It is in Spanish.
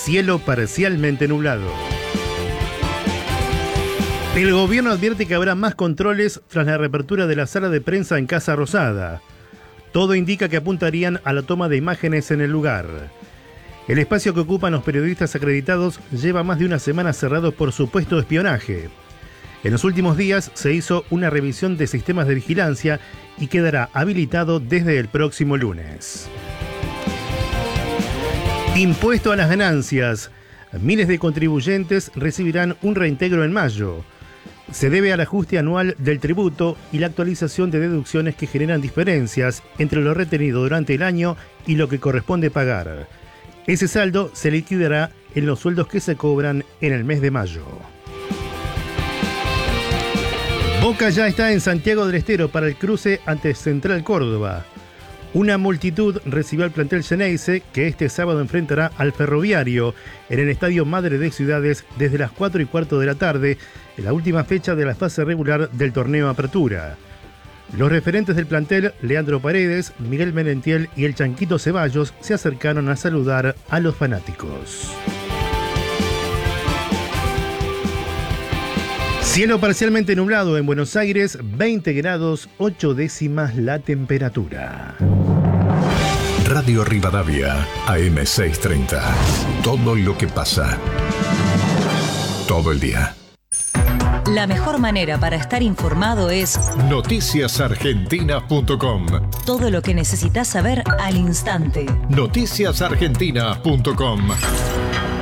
cielo parcialmente nublado. El gobierno advierte que habrá más controles tras la reapertura de la sala de prensa en Casa Rosada. Todo indica que apuntarían a la toma de imágenes en el lugar. El espacio que ocupan los periodistas acreditados lleva más de una semana cerrado por supuesto espionaje. En los últimos días se hizo una revisión de sistemas de vigilancia y quedará habilitado desde el próximo lunes. Impuesto a las ganancias. Miles de contribuyentes recibirán un reintegro en mayo. Se debe al ajuste anual del tributo y la actualización de deducciones que generan diferencias entre lo retenido durante el año y lo que corresponde pagar. Ese saldo se liquidará en los sueldos que se cobran en el mes de mayo. Boca ya está en Santiago del Estero para el cruce ante Central Córdoba. Una multitud recibió al plantel Xeneize, que este sábado enfrentará al Ferroviario en el Estadio Madre de Ciudades desde las 4:15 de la tarde, en la última fecha de la fase regular del torneo Apertura. Los referentes del plantel, Leandro Paredes, Miguel Merentiel y el Chanquito Ceballos, se acercaron a saludar a los fanáticos. Cielo parcialmente nublado en Buenos Aires, 20 grados, 8 décimas la temperatura. Radio Rivadavia, AM630. Todo lo que pasa. Todo el día. La mejor manera para estar informado es noticiasargentina.com. Todo lo que necesitas saber al instante. Noticiasargentina.com.